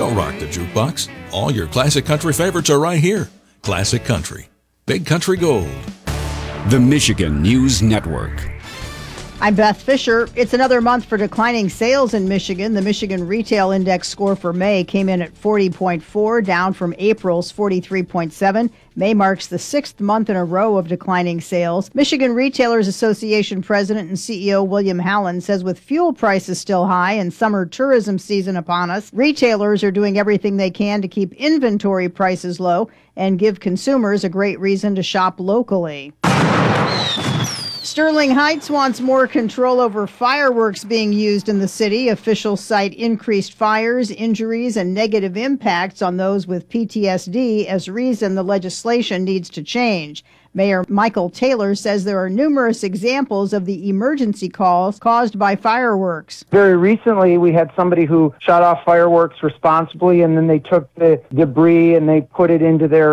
Don't rock the jukebox. All your classic country favorites are right here. Classic Country. Big Country Gold. The Michigan News Network. I'm Beth Fisher. It's another month for declining sales in Michigan. The Michigan Retail Index score for May came in at 40.4, down from April's 43.7. May marks the sixth month in a row of declining sales. Michigan Retailers Association President and CEO William Hallen says with fuel prices still high and summer tourism season upon us, retailers are doing everything they can to keep inventory prices low and give consumers a great reason to shop locally. Sterling Heights wants more control over fireworks being used in the city. Officials cite increased fires, injuries, and negative impacts on those with PTSD as reason the legislation needs to change. Mayor Michael Taylor says there are numerous examples of the emergency calls caused by fireworks. Very recently, we had somebody who shot off fireworks responsibly, and then they took the debris and they put it into their